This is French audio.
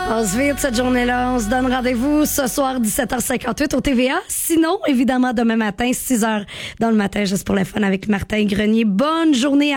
Passe vite cette journée-là. On se donne rendez-vous ce soir 17h58 au TVA. Sinon, évidemment, demain matin, 6h dans le matin, juste pour le fun avec Martin Grenier. Bonne journée à